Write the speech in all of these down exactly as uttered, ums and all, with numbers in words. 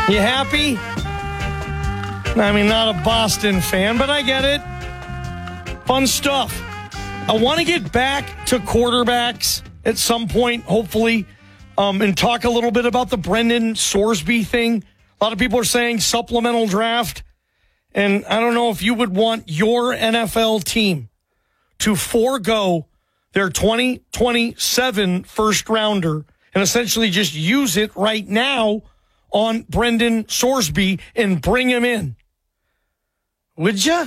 You happy? I mean, not a Boston fan, but I get it. Fun stuff. I want to get back to quarterbacks at some point, hopefully, um, and talk a little bit about the Brendan Sorsby thing. A lot of people are saying supplemental draft. And I don't know if you would want your N F L team to forego their twenty twenty-seven first rounder and essentially just use it right now on Brendan Sorsby and bring him in. Would you?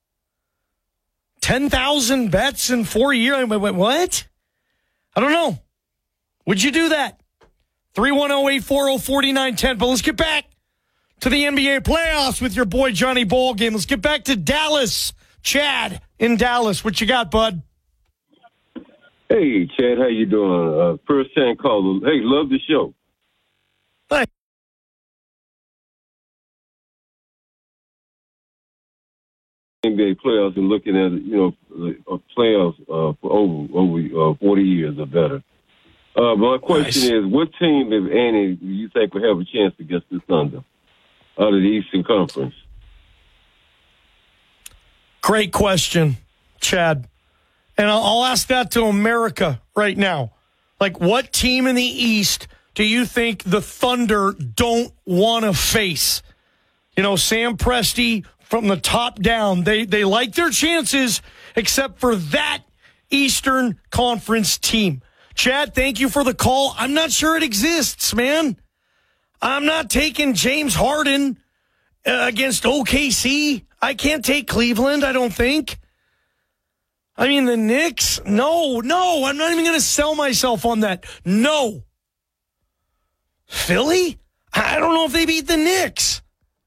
ten thousand bets in four years? What? I don't know. Would you do that? three one zero, eight four zero, four nine one zero. But let's get back to the N B A playoffs with your boy Johnny Ballgame. Let's get back to Dallas. Chad in Dallas. What you got, bud? Hey, Chad. How you doing? Uh, first time caller. Hey, love the show. Thanks. N B A playoffs and looking at, you know, uh, playoffs uh, for over over uh, forty years or better. Uh, my question Nice. is, what team, if any, do you think will have a chance against the Thunder out of the Eastern Conference? Great question, Chad. And I'll, I'll ask that to America right now. Like, what team in the East do you think the Thunder don't want to face? You know, Sam Presti, from the top down, they, they like their chances, except for that Eastern Conference team. Chad, thank you for the call. I'm not sure it exists, man. I'm not taking James Harden uh, against O K C. I can't take Cleveland, I don't think. I mean, the Knicks? No, no, I'm not even going to sell myself on that. No. Philly? I don't know if they beat the Knicks.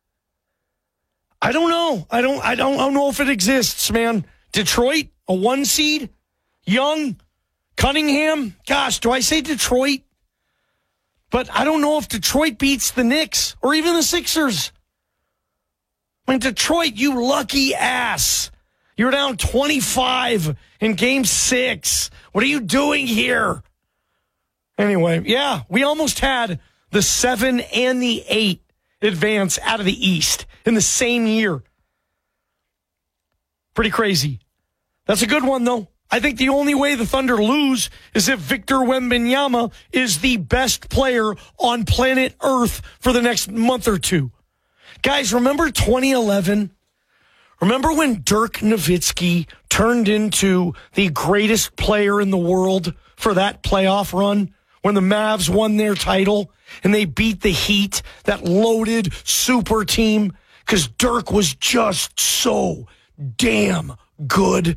I don't know. I don't, I don't, I don't know if it exists, man. Detroit, a one seed? Young? Cunningham? Gosh, do I say Detroit? But I don't know if Detroit beats the Knicks or even the Sixers. I mean, Detroit, you lucky ass. You're down twenty-five in game six. What are you doing here? Anyway, yeah, we almost had the seven and the eight advance out of the East in the same year. Pretty crazy. That's a good one, though. I think the only way the Thunder lose is if Victor Wembanyama is the best player on planet Earth for the next month or two. Guys, remember twenty eleven? Remember when Dirk Nowitzki turned into the greatest player in the world for that playoff run? When the Mavs won their title and they beat the Heat, that loaded super team, because Dirk was just so damn good.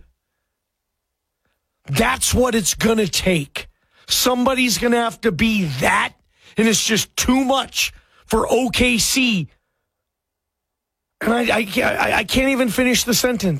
That's what it's going to take. Somebody's going to have to be that, and it's just too much for O K C. And I, I, I can't even finish the sentence.